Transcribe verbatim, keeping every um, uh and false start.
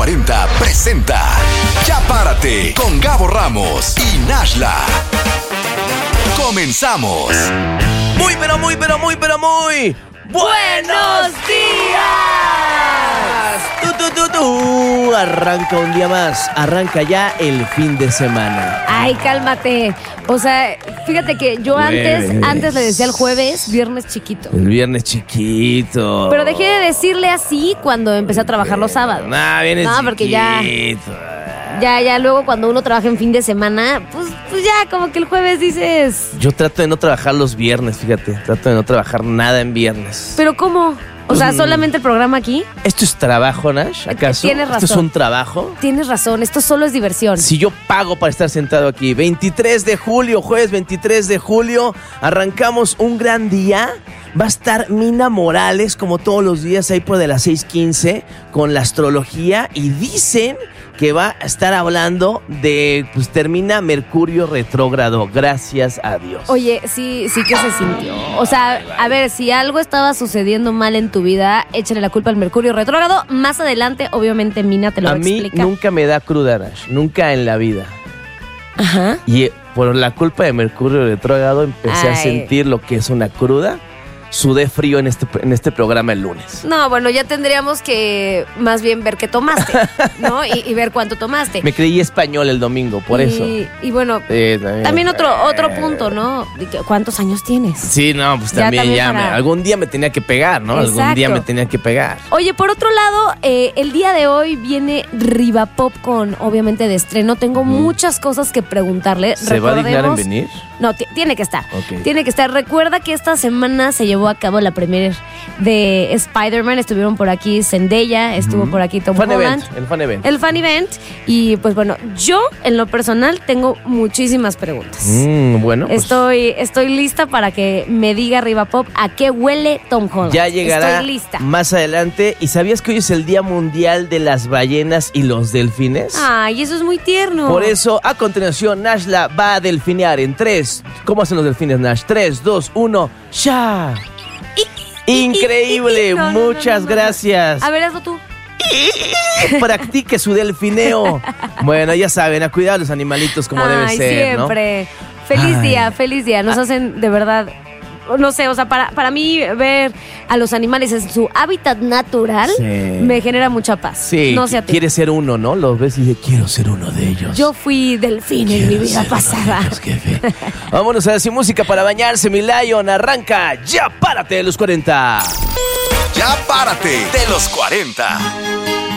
cuarenta presenta Ya Párate con Gabo Ramos y Nashla. Comenzamos. Muy, pero muy, pero muy, pero muy ¡buenos días! Tú, tú, tú, tú. Arranca un día más, arranca ya el fin de semana. Ay, cálmate. O sea, fíjate que yo antes, Jueves. antes le decía el jueves, viernes chiquito. El viernes chiquito. Pero dejé de decirle así cuando empecé a trabajar los sábados. Nah, viernes No, porque ya- chiquito. Ya, ya luego cuando uno trabaja en fin de semana, pues, pues ya como que el jueves dices, Yo trato de no trabajar los viernes, fíjate. Trato de no trabajar nada en viernes. ¿pero cómo? O sea, Mm. solamente el programa aquí. ¿Esto es trabajo, Nash? ¿Acaso? Tienes ¿Esto es razón. un trabajo? Tienes razón, esto solo es diversión. Si yo pago para estar sentado aquí, veintitrés de julio, jueves veintitrés de julio, arrancamos un gran día. Va a estar Mina Morales, como todos los días, ahí por de las seis quince, con la astrología. Y dicen que va a estar hablando de, pues termina Mercurio retrógrado, gracias a Dios. Oye, sí, sí que se sintió. O sea, a ver, si algo estaba sucediendo mal en tu vida, échale la culpa al Mercurio retrógrado. Más adelante, obviamente, Mina te lo va a a mí explicar. nunca me da cruda, Nash, nunca en la vida. Ajá. Y eh, por la culpa de Mercurio retrógrado empecé a Ay. sentir lo que es una cruda. Sudé frío en este, en este programa el lunes. No, bueno, ya tendríamos que más bien ver qué tomaste, ¿no? Y, y ver cuánto tomaste. Me creí español el domingo, por y, eso. Y bueno, Sí, también. también otro, otro punto, ¿no? De que, ¿cuántos años tienes? Sí, no, pues Ya también también ya. para- me- algún día me tenía que pegar, ¿no? Algún Exacto. día me tenía que pegar. Oye, por otro lado, eh, el día de hoy viene Riva Pop con, obviamente, de estreno. Tengo muchas cosas que preguntarle. ¿Se va a dignar en Recordemos- venir? No, ti- tiene que estar. Ok. Tiene que estar. Recuerda que esta semana se llevó a cabo la premier de Spider-Man. Estuvieron por aquí Zendaya, estuvo por aquí Tom Fan Holland. event, el fan event. El fan event. Y pues bueno, yo en lo personal tengo muchísimas preguntas. Mm, bueno, pues Estoy, estoy lista para que me diga Riva Pop a qué huele Tom Holland. ya llegará Estoy lista. más adelante. ¿Y sabías que hoy es el Día Mundial de las Ballenas y los Delfines? Ay, eso es muy tierno. Por eso, a continuación, Nashla va a delfinear en tres. ¿Cómo hacen los delfines, Nash? tres, dos, uno, ¡ya! Increíble, No, no, no, muchas no, no. gracias. A ver, hazlo tú. Practique su delfineo. Bueno, ya saben, a cuidar a los animalitos como debe Ay, ser, ¿no? siempre. Feliz Ay. día, feliz día. Nos hacen de verdad, no sé, o sea, para, para mí ver a los animales en su hábitat natural Sí. me genera mucha paz. Sí, No sé a ti. quiere ser uno, ¿no? Los ves y dice, quiero ser uno de ellos. Yo fui delfín en mi Quiero vida ser pasada. uno de ellos, jefe. Vámonos a decir música para bañarse, mi Lion. Arranca, ya párate de los cuarenta. Ya Párate de los cuarenta.